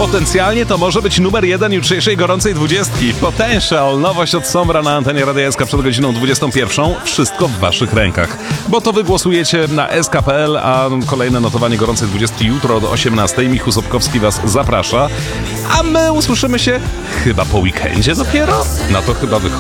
potencjalnie to może być numer 1 jutrzejszej gorącej 20. Potential, nowość od Sombra na antenie Radia SK przed godziną 21. Wszystko w waszych rękach, bo to wy głosujecie na sk.pl, a kolejne notowanie gorącej 20 jutro od 18. Michał Sobkowski was zaprasza, a my usłyszymy się chyba po weekendzie dopiero? Na to chyba wychodzi.